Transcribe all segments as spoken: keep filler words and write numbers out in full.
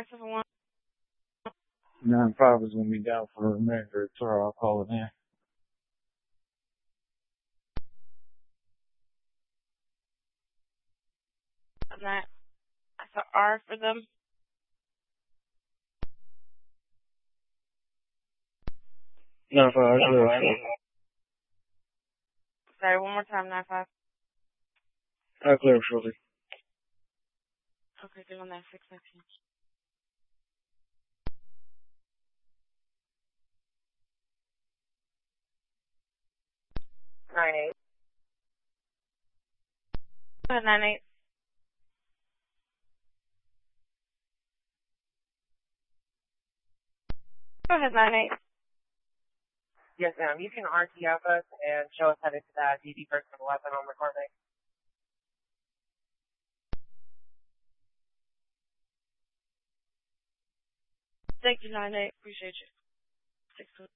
seven one. nine five is going to be down for the remainder of the tour. I'll call it in. I'm not. That's an R for them. nine five, clear. Sorry, one more time, nine five. I clear shortly. Okay, good on that, six nineteen. Nine eight. Go ahead, nine eight. Go ahead, nine eight. Yes, ma'am. You can R T F us and show us headed to that D D person eleven on McCormick. Thank you, nine eight. Appreciate you. Six two.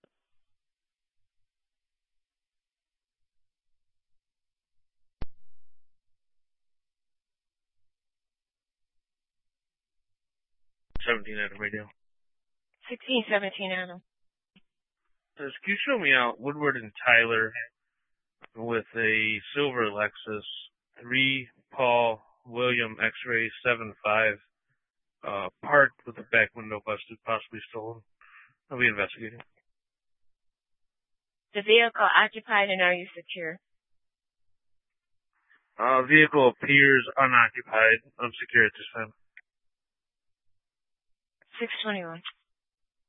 seventeen at the radio. Sixteen seventeen, Adam. Says, can you show me out Woodward and Tyler with a silver Lexus, three Paul William X-ray seven five, uh, parked with the back window busted, possibly stolen. I'll be investigating. The vehicle occupied and are you secure? Uh, vehicle appears unoccupied, unsecured at this time. six twenty-one.